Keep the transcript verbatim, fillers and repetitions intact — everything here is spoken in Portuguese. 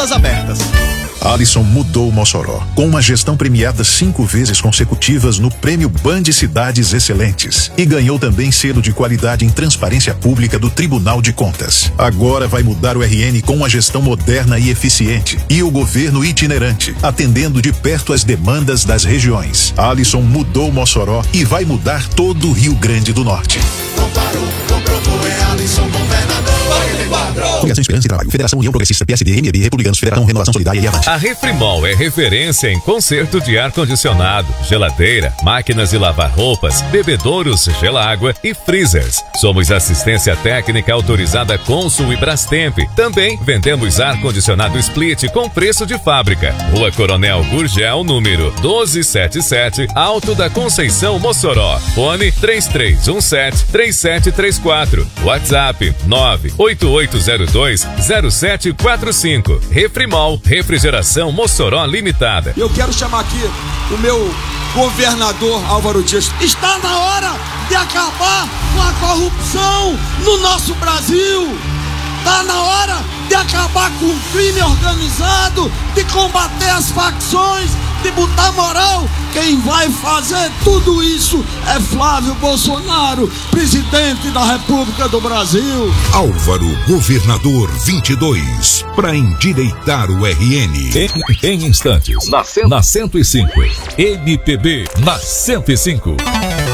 matrículas abertas. Alisson mudou Mossoró, com uma gestão premiada cinco vezes consecutivas no Prêmio Band Cidades Excelentes. E ganhou também selo de qualidade em transparência pública do Tribunal de Contas. Agora vai mudar o R N com uma gestão moderna e eficiente. E o governo itinerante, atendendo de perto as demandas das regiões. Alisson mudou Mossoró e vai mudar todo o Rio Grande do Norte. Comparou, comprovou, é Alisson governador. Coligação Esperança e Trabalho, Federação União Progressista, P S D, M E B, Republicanos, Federação Renovação Solidária e Avante. A Refrimol é referência em conserto de ar-condicionado, geladeira, máquinas de lavar roupas, bebedouros, gelágua e freezers. Somos assistência técnica autorizada Consul e Brastemp. Também vendemos ar-condicionado split com preço de fábrica. Rua Coronel Gurgel, número doze setenta e sete, Alto da Conceição, Mossoró. Fone três três um sete, três sete três quatro. WhatsApp nove oito oito zero dois zero sete quatro cinco. Refrimol, Refrigeração Mossoró Limitada. Eu quero chamar aqui o meu governador Álvaro Dias. Está na hora de acabar com a corrupção no nosso Brasil. Está na hora de acabar com o crime organizado, de combater as facções, de botar moral. Quem vai fazer tudo isso é Flávio Bolsonaro, presidente da República do Brasil. Álvaro Governador vinte e dois, para endireitar o R N. Em, em instantes, na, na cento e cinco. M P B na cento e cinco.